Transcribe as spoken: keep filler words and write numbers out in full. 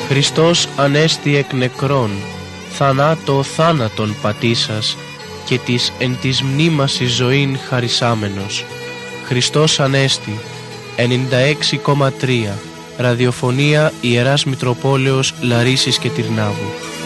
Χριστός ανέστη εκ νεκρών, θανάτω θάνατον πατήσας, και της εν της μνήμας εις ζωήν χαρισάμενος. Χριστός ανέστη, ενενήντα έξι κόμμα τρία, ραδιοφωνία Ιεράς Μητροπόλεως Λαρίσης και Τυρνάβου.